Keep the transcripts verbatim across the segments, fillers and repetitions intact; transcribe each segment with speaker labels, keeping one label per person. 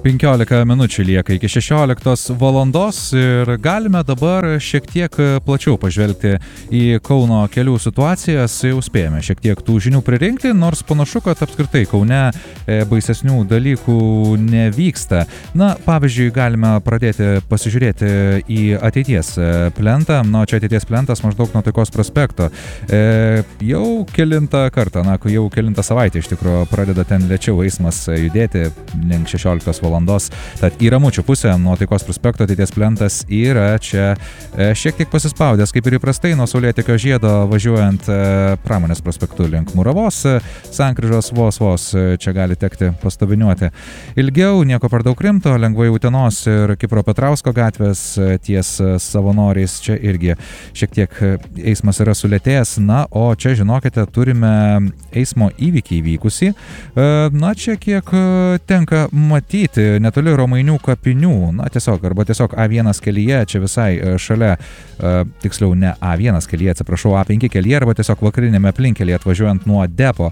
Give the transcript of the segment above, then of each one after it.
Speaker 1: penkiolika minučių lieka iki šešioliktos valandos ir galime dabar šiek tiek plačiau pažvelgti į Kauno kelių situacijas. Jau spėjame šiek tiek tų žinių pririnkti, nors panašu, kad apskritai Kaune baisesnių dalykų nevyksta. Na, pavyzdžiui, galime pradėti pasižiūrėti į ateities plentą. Na, čia ateities plentas maždaug nuo Taikos prospekto. E, jau kelintą kartą, na, jau kelintą savaitę iš tikrųjų pradeda ten lėčiau eismas judėti link šešioliktos valandos. Tad į Ramučių pusę nuo Taikos prospekto ateities plentas yra čia e, šiek tiek pasispaudęs, kaip ir įprastai nuo Saulėtekio žiedo važiuojant e, Pramonės prospektu link Muravos, e, sankryžos vos vos e, čia gali tekti pastoviniuoti. Ilgiau, nieko per daug rimto, lengvai Utenos ir Kipro Petrausko gatvės e, ties Savanoriais, čia irgi šiek tiek eismas yra sulėtėjęs. Na, o čia, žinokite, turime eismo įvykį įvykusį. E, na, čia kiek tenka matyti netoli Romainių kapinių, na tiesiog, arba tiesiog A vienas kelyje, čia visai šalia, tiksliau ne A vienas kelyje, atsiprašau, A penki kelyje, arba tiesiog vakarinėme aplinkelėje atvažiuojant nuo depo,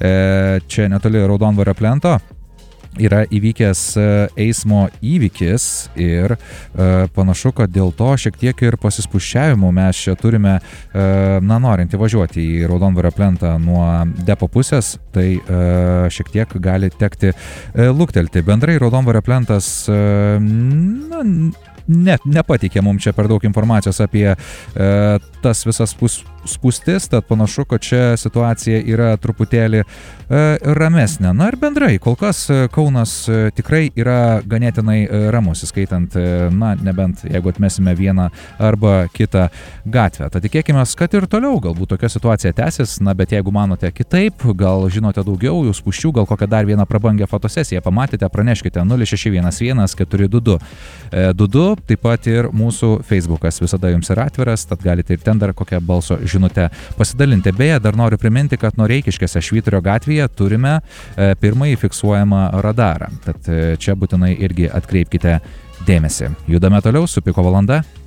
Speaker 1: čia netoli Raudondvario plento. Yra įvykęs eismo įvykis ir e, panašu, kad dėl to šiek tiek ir pasispuščiavimų mes čia turime, e, na, norint įvažiuoti į Raudondvario plentą nuo depo pusės, tai e, šiek tiek gali tekti e, luktelti. Bendrai Raudondvario plentas, e, na, net nepateikė mums čia per daug informacijos apie e, tas visas pus, spūstis, tad panašu, kad čia situacija yra truputėlį e, ramesnė. Na ir bendrai, kol kas Kaunas tikrai yra ganėtinai ramus, įskaitant, na, nebent jeigu atmesime vieną arba kitą gatvę. Tad tikėkime, kad ir toliau galbūt tokia situacija tęsis, na, bet jeigu manote kitaip, gal žinote daugiau jų spūsčių, gal kokią dar vieną prabangę fotosesiją pamatėte, praneškite nulis šeši vienas vienas keturi du du. du du, taip pat ir mūsų Facebookas visada jums yra atviras, tad galite ir ten dar kokią balso žinutę pasidalinti. Beje, dar noriu priminti, kad Noreikiškėse Švyturio gatvėje turime e, pirmąjį fiksuojamą radarą. Tad e, čia būtinai irgi atkreipkite dėmesį. Judame toliau su Piko valanda.